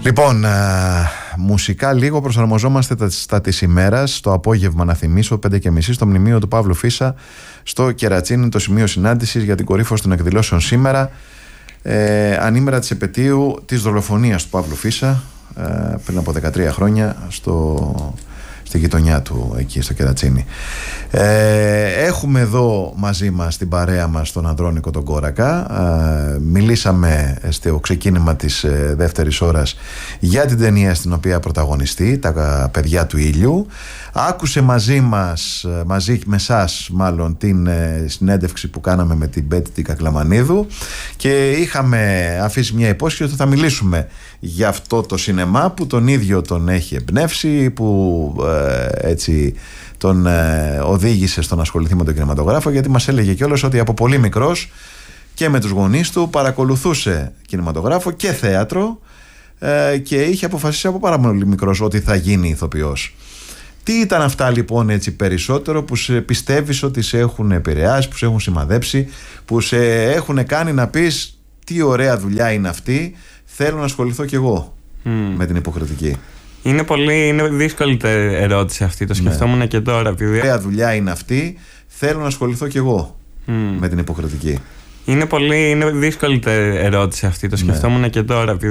Λοιπόν, μουσικά λίγο προσαρμοζόμαστε στα της ημέρας. Το απόγευμα, να θυμίσω, 5:30 στο μνημείο του Παύλου Φίσα στο Κερατσίνι, το σημείο συνάντησης για την κορύφωση των εκδηλώσεων σήμερα, ανήμερα της επετείου της δολοφονίας του Παύλου Φίσα πριν από 13 χρόνια στη γειτονιά του εκεί στο Κερατσίνι. Έχουμε εδώ μαζί μας την παρέα μας τον Ανδρώνικο τον Κόρακα. Μιλήσαμε στο ξεκίνημα της δεύτερης ώρας για την ταινία στην οποία πρωταγωνιστεί, Τα παιδιά του ήλιου. Άκουσε μαζί με εσάς μάλλον την συνέντευξη που κάναμε με την Μπέτη την Κακλαμανίδου και είχαμε αφήσει μια υπόσχεση ότι θα μιλήσουμε για αυτό το σινεμά που τον ίδιο τον έχει εμπνεύσει, που έτσι τον οδήγησε στο να ασχοληθεί με τον κινηματογράφο, γιατί μας έλεγε κιόλας ότι από πολύ μικρός και με τους γονείς του παρακολουθούσε κινηματογράφο και θέατρο και είχε αποφασίσει από πάρα πολύ μικρός ότι θα γίνει ηθοποιός. Τι ήταν αυτά λοιπόν έτσι περισσότερο που πιστεύεις ότι σε έχουν επηρεάσει, που σε έχουν σημαδέψει, που σε έχουν κάνει να πεις τι ωραία δουλειά είναι αυτή, θέλω να ασχοληθώ κι εγώ με την υποχρεωτική? Είναι δύσκολη ερώτηση αυτή, το σκεφτόμουν και τώρα. Επειδή... ωραία δουλειά είναι αυτή, θέλω να ασχοληθώ κι εγώ με την υποχρεωτική. Είναι δύσκολη ερώτηση αυτή, το σκεφτόμουν και τώρα.